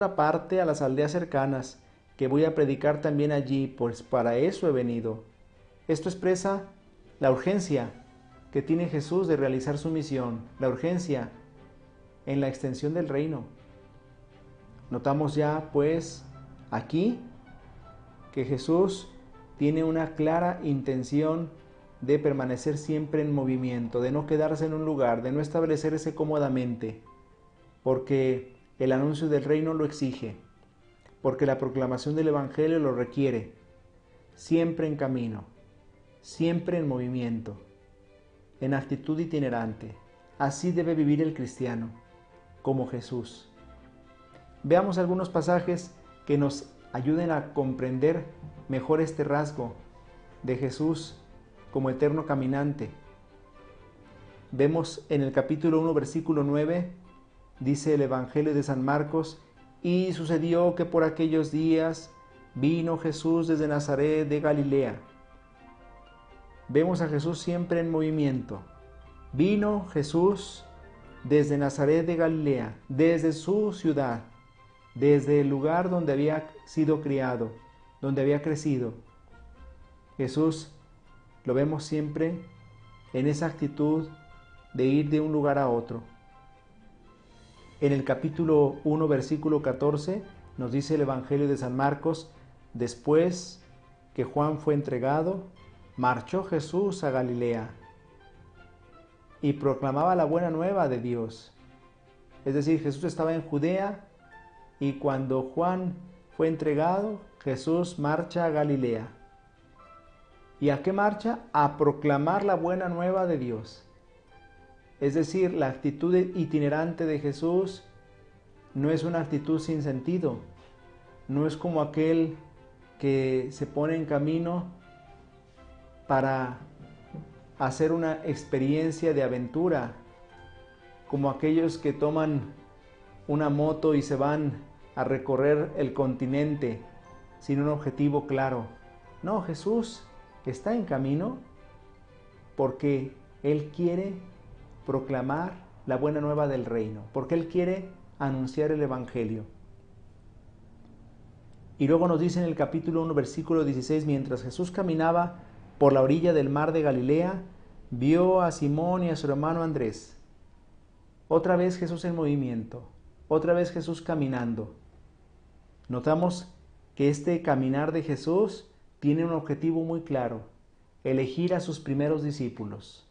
aparte a las aldeas cercanas, que voy a predicar también allí, pues para eso he venido. Esto expresa la urgencia que tiene Jesús de realizar su misión, la urgencia en la extensión del reino. Notamos ya, pues, aquí que Jesús tiene una clara intención de permanecer siempre en movimiento, de no quedarse en un lugar, de no establecerse cómodamente, porque el anuncio del reino lo exige, porque la proclamación del Evangelio lo requiere, siempre en camino, siempre en movimiento, en actitud itinerante. Así debe vivir el cristiano, como Jesús. Veamos algunos pasajes que nos ayuden a comprender mejor este rasgo de Jesús como eterno caminante. Vemos en el capítulo 1, versículo 9, dice el Evangelio de San Marcos: y sucedió que por aquellos días vino Jesús desde Nazaret de Galilea. Vemos a Jesús siempre en movimiento. Vino Jesús desde Nazaret de Galilea, desde su ciudad, desde el lugar donde había sido criado, donde había crecido. Jesús lo vemos siempre en esa actitud de ir de un lugar a otro. En el capítulo 1, versículo 14, nos dice el Evangelio de San Marcos: después que Juan fue entregado, marchó Jesús a Galilea y proclamaba la buena nueva de Dios. Es decir, Jesús estaba en Judea y cuando Juan fue entregado, Jesús marcha a Galilea. ¿Y a qué marcha? A proclamar la buena nueva de Dios. Es decir, la actitud itinerante de Jesús no es una actitud sin sentido, no es como aquel que se pone en camino para hacer una experiencia de aventura, como aquellos que toman una moto y se van a recorrer el continente sin un objetivo claro. No, Jesús está en camino porque Él quiere proclamar la buena nueva del reino, porque Él quiere anunciar el Evangelio. Y luego nos dice en el capítulo 1, versículo 16, mientras Jesús caminaba por la orilla del mar de Galilea, vio a Simón y a su hermano Andrés. Otra vez Jesús en movimiento, otra vez Jesús caminando. Notamos que este caminar de Jesús tiene un objetivo muy claro: elegir a sus primeros discípulos,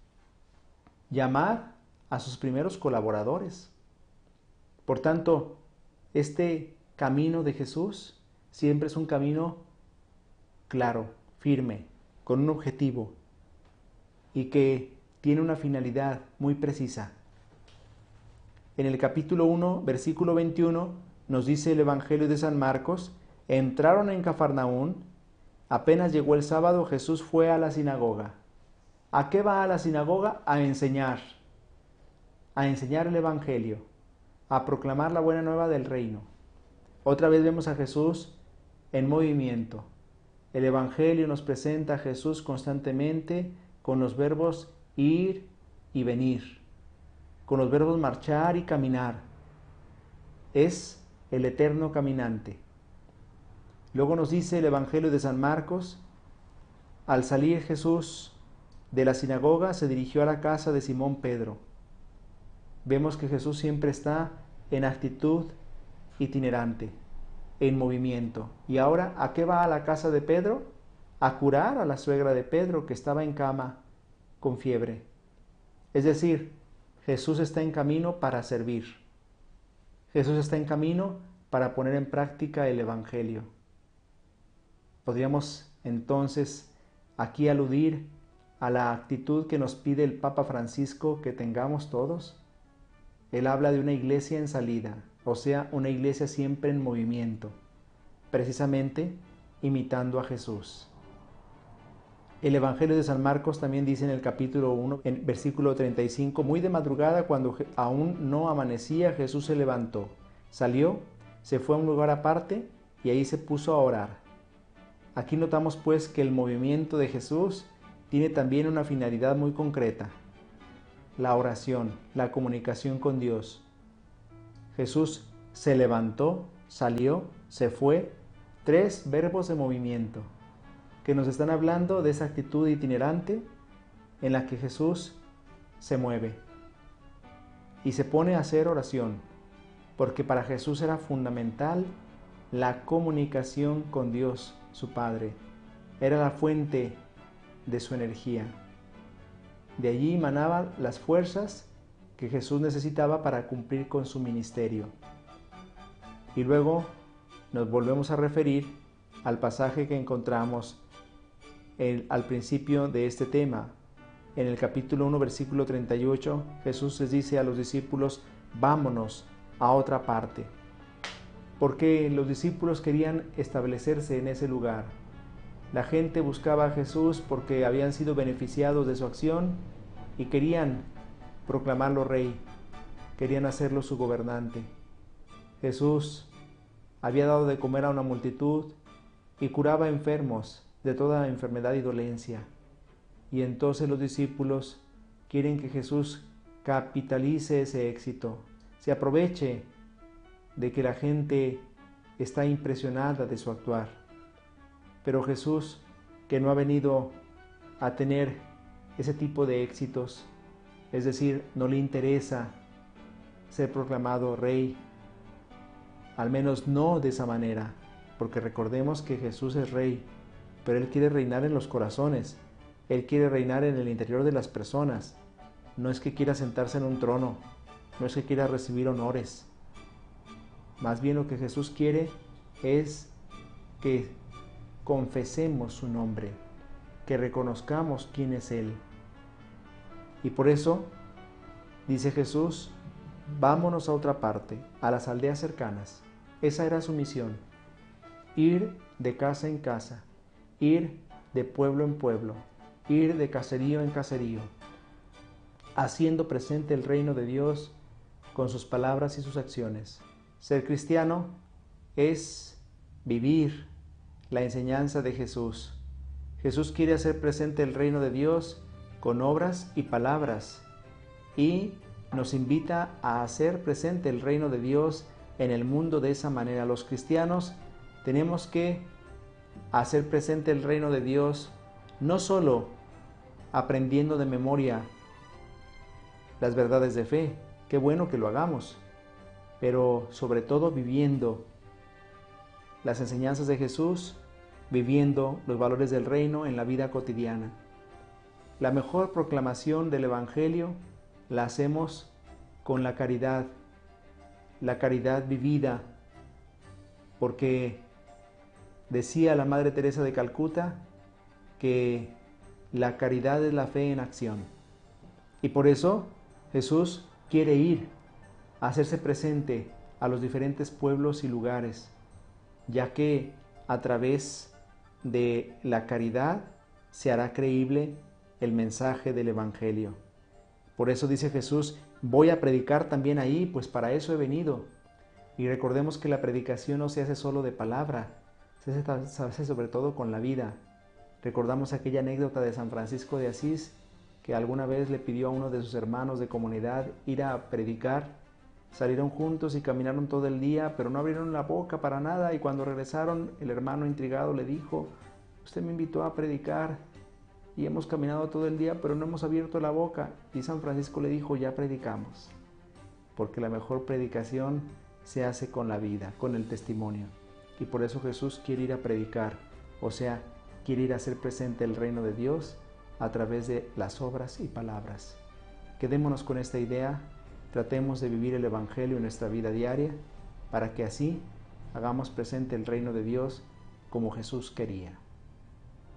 llamar a sus primeros colaboradores. Por tanto, este camino de Jesús siempre es un camino claro, firme, con un objetivo y que tiene una finalidad muy precisa. En el capítulo 1, versículo 21, nos dice el Evangelio de San Marcos: entraron en Cafarnaún, apenas llegó el sábado, Jesús fue a la sinagoga. ¿A qué va a la sinagoga? A enseñar el Evangelio, a proclamar la buena nueva del reino. Otra vez vemos a Jesús en movimiento. El Evangelio nos presenta a Jesús constantemente con los verbos ir y venir, con los verbos marchar y caminar. Es el eterno caminante. Luego nos dice el Evangelio de San Marcos: al salir Jesús de la sinagoga se dirigió a la casa de Simón Pedro. Vemos que Jesús siempre está en actitud itinerante, en movimiento. ¿Y ahora a qué va a la casa de Pedro? A curar a la suegra de Pedro, que estaba en cama con fiebre. Es decir, Jesús está en camino para servir. Jesús está en camino para poner en práctica el Evangelio. Podríamos entonces aquí aludir a la actitud que nos pide el Papa Francisco que tengamos todos. Él habla de una iglesia en salida, o sea, una iglesia siempre en movimiento, precisamente imitando a Jesús. El Evangelio de San Marcos también dice en el capítulo 1, en versículo 35, muy de madrugada, cuando aún no amanecía, Jesús se levantó, salió, se fue a un lugar aparte y ahí se puso a orar. Aquí notamos pues que el movimiento de Jesús tiene también una finalidad muy concreta: la oración, la comunicación con Dios. Jesús se levantó, salió, se fue. 3 verbos de movimiento que nos están hablando de esa actitud itinerante en la que Jesús se mueve y se pone a hacer oración, porque para Jesús era fundamental la comunicación con Dios, su Padre. Era la fuente de su energía. De allí emanaban las fuerzas que Jesús necesitaba para cumplir con su ministerio. Y luego nos volvemos a referir al pasaje que encontramos al principio de este tema. En el capítulo 1, versículo 38, Jesús les dice a los discípulos: vámonos a otra parte. Porque los discípulos querían establecerse en ese lugar. La gente buscaba a Jesús porque habían sido beneficiados de su acción y querían proclamarlo rey, querían hacerlo su gobernante. Jesús había dado de comer a una multitud y curaba enfermos de toda enfermedad y dolencia. Y entonces los discípulos quieren que Jesús capitalice ese éxito, se aproveche de que la gente está impresionada de su actuar. Pero Jesús, que no ha venido a tener ese tipo de éxitos, es decir, no le interesa ser proclamado rey, al menos no de esa manera, porque recordemos que Jesús es rey, pero Él quiere reinar en los corazones, Él quiere reinar en el interior de las personas. No es que quiera sentarse en un trono, no es que quiera recibir honores. Más bien lo que Jesús quiere es que confesemos su nombre, que reconozcamos quién es Él. Y por eso, dice Jesús, vámonos a otra parte, a las aldeas cercanas. Esa era su misión, ir de casa en casa, ir de pueblo en pueblo, ir de caserío en caserío, haciendo presente el reino de Dios con sus palabras y sus acciones. Ser cristiano es vivir la enseñanza de Jesús. Jesús quiere hacer presente el reino de Dios con obras y palabras y nos invita a hacer presente el reino de Dios en el mundo de esa manera. Los cristianos tenemos que hacer presente el reino de Dios no solo aprendiendo de memoria las verdades de fe, qué bueno que lo hagamos, pero sobre todo viviendo las enseñanzas de Jesús, viviendo los valores del reino en la vida cotidiana. La mejor proclamación del Evangelio la hacemos con la caridad vivida, porque decía la Madre Teresa de Calcuta que la caridad es la fe en acción. Y por eso Jesús quiere ir a hacerse presente a los diferentes pueblos y lugares, ya que a través de la caridad se hará creíble el mensaje del Evangelio. Por eso dice Jesús, voy a predicar también ahí, pues para eso he venido. Y recordemos que la predicación no se hace solo de palabra, se hace sobre todo con la vida. Recordamos aquella anécdota de San Francisco de Asís, que alguna vez le pidió a uno de sus hermanos de comunidad ir a predicar. Salieron juntos y caminaron todo el día, pero no abrieron la boca para nada, y cuando regresaron, el hermano intrigado le dijo, usted me invitó a predicar y hemos caminado todo el día, pero no hemos abierto la boca. Y San Francisco le dijo, ya predicamos, porque la mejor predicación se hace con la vida, con el testimonio. Y por eso Jesús quiere ir a predicar, o sea, quiere ir a hacer presente el reino de Dios a través de las obras y palabras. Quedémonos con esta idea, tratemos de vivir el Evangelio en nuestra vida diaria, para que así hagamos presente el reino de Dios como Jesús quería.